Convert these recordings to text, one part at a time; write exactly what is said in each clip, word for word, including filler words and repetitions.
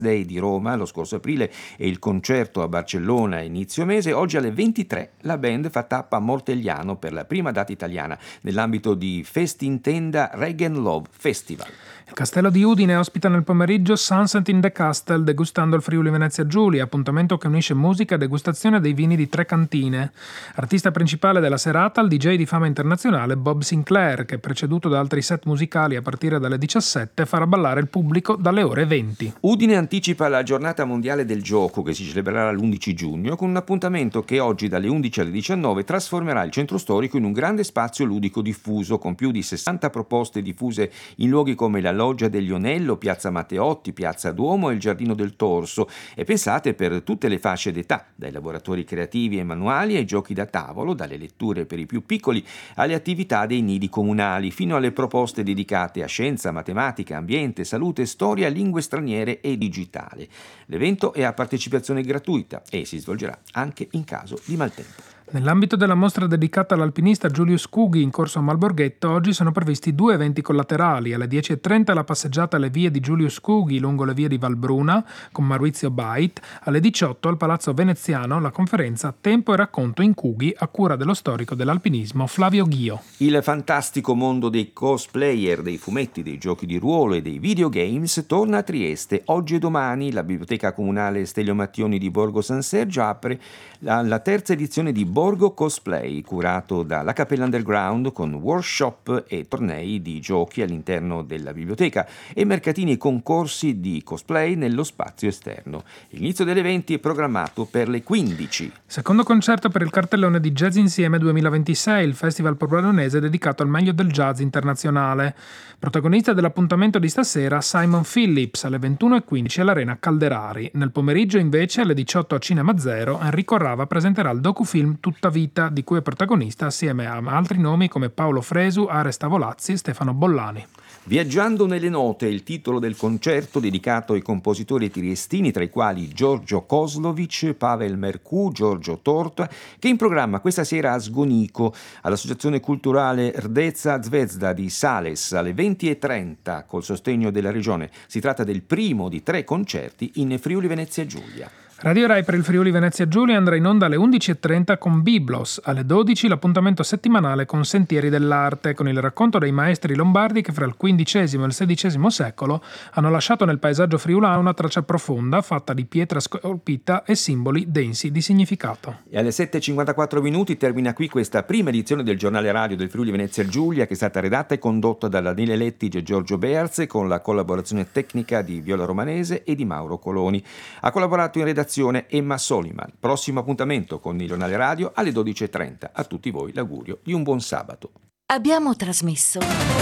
Day di Roma lo scorso aprile e il concerto a Barcellona a inizio mese. Oggi alle ventitré la band fa tappa a Mortegliano per la prima data italiana nell'ambito di Festintenda Reggae and Love Festival. Il Castello di Udine ospita nel pomeriggio Sunset in the Castle degustando il Friuli Venezia Giulia, appuntamento che unisce musica e degustazione dei vini di tre cantine. Artista principale della serata il D J di fama internazionale Bob Sinclair, che preceduto da altri set musicali a partire dalle diciassette farà ballare il pubblico dalle ore venti. Udine anticipa la giornata mondiale del gioco che si celebrerà l'undici giugno con un appuntamento che oggi dalle undici alle diciannove trasformerà il centro storico in un grande spazio ludico diffuso con più di sessanta proposte diffuse in luoghi come la Loggia degli Onello, Piazza Matteotti, Piazza Duomo e il Giardino del Torso, e pensate per tutte le fasce d'età, dai lavoratori creativi e manuali ai giochi da tavolo, dalle letture per i più piccoli alle attività dei nidi comunali, fino alle proposte dedicate a scienza, matematica, ambiente, salute, storia, lingue straniere e digitale. L'evento è a partecipazione gratuita e si svolgerà anche in caso di maltempo. Nell'ambito della mostra dedicata all'alpinista Julius Cughi in corso a Malborghetto, oggi sono previsti due eventi collaterali. Alle dieci e trenta la passeggiata alle vie di Julius Cughi lungo le vie di Valbruna con Maurizio Bait. Alle diciotto al Palazzo Veneziano la conferenza Tempo e racconto in Cughi a cura dello storico dell'alpinismo Flavio Ghio. Il fantastico mondo dei cosplayer, dei fumetti, dei giochi di ruolo e dei videogames torna a Trieste. Oggi e domani la Biblioteca Comunale Stelio Mattioni di Borgo San Sergio apre la, la terza edizione di Borgo Cosplay, curato dalla Cappella Underground con workshop e tornei di giochi all'interno della biblioteca e mercatini e concorsi di cosplay nello spazio esterno. L'inizio degli eventi è programmato per le quindici. Secondo concerto per il cartellone di Jazz Insieme duemilaventisei, il festival pordenonese dedicato al meglio del jazz internazionale. Protagonista dell'appuntamento di stasera Simon Phillips alle ventuno e quindici all'Arena Calderari. Nel pomeriggio invece alle diciotto a Cinema Zero Enrico Rava presenterà il docufilm Tutta vita, di cui è protagonista assieme a altri nomi come Paolo Fresu, Ares Tavolazzi e Stefano Bollani. Viaggiando nelle note è il titolo del concerto dedicato ai compositori triestini, tra i quali Giorgio Kozlovic, Pavel Mercu, Giorgio Torta, che è in programma questa sera a Sgonico, all'Associazione Culturale Rdezza Zvezda di Sales, alle venti e trenta, col sostegno della Regione. Si tratta del primo di tre concerti in Friuli Venezia Giulia. Radio Rai per il Friuli Venezia Giulia andrà in onda alle undici e trenta con Biblos, alle dodici l'appuntamento settimanale con Sentieri dell'Arte, con il racconto dei maestri lombardi che fra il quindicesimo e il sedicesimo secolo hanno lasciato nel paesaggio friulano una traccia profonda fatta di pietra scolpita e simboli densi di significato. E alle sette e cinquantaquattro minuti termina qui questa prima edizione del giornale radio del Friuli Venezia Giulia, che è stata redatta e condotta da Daniele Lettig e Giorgio Bearze con la collaborazione tecnica di Viola Romanese e di Mauro Coloni. Ha collaborato in redazione Emma Soliman. Prossimo appuntamento con il giornale radio alle dodici e trenta. A tutti voi l'augurio di un buon sabato. Abbiamo trasmesso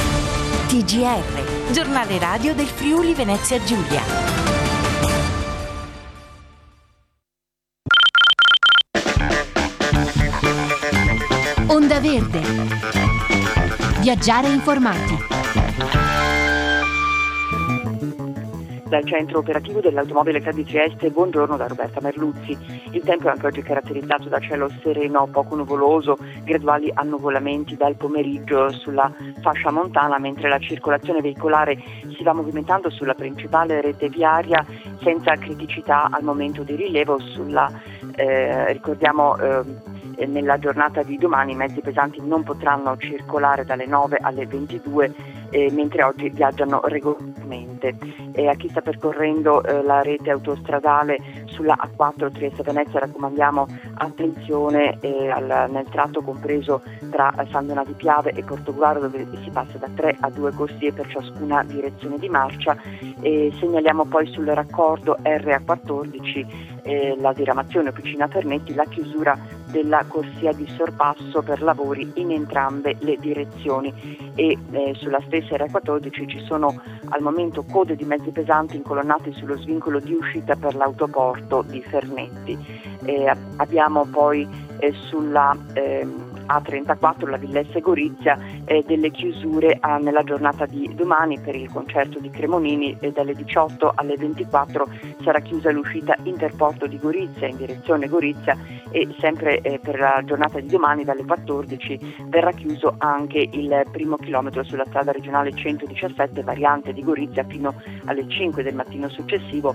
T G R, giornale radio del Friuli Venezia Giulia. Onda Verde. Viaggiare informati. Dal centro operativo dell'automobile C A D Trieste, buongiorno da Roberta Merluzzi. Il tempo è anche oggi caratterizzato da cielo sereno, poco nuvoloso, graduali annuvolamenti dal pomeriggio sulla fascia montana, mentre la circolazione veicolare si va movimentando sulla principale rete viaria senza criticità al momento di rilievo. Sulla eh, ricordiamo eh, nella giornata di domani i mezzi pesanti non potranno circolare dalle nove alle ventidue, Eh, mentre oggi viaggiano regolarmente. E a chi sta percorrendo eh, la rete autostradale sulla A quattro Trieste-Venezia raccomandiamo attenzione eh, al, nel tratto compreso tra San Donato di Piave e Portogruaro, dove si passa da tre a due corsie per ciascuna direzione di marcia. E segnaliamo poi sul raccordo R A quattordici eh, la diramazione Officina Fernetti, la chiusura della corsia di sorpasso per lavori in entrambe le direzioni. E eh, sulla stessa R A quattordici ci sono al momento code di mezzi pesanti incolonnati sullo svincolo di uscita per l'autoporto di Fernetti. Eh, abbiamo poi eh, sulla eh, A trentaquattro la Villesse Gorizia eh, delle chiusure ah, nella giornata di domani per il concerto di Cremonini. E dalle diciotto alle ventiquattro sarà chiusa l'uscita Interporto di Gorizia in direzione Gorizia, e sempre eh, per la giornata di domani dalle quattordici verrà chiuso anche il primo chilometro sulla strada regionale centodiciassette variante di Gorizia fino alle cinque del mattino successivo,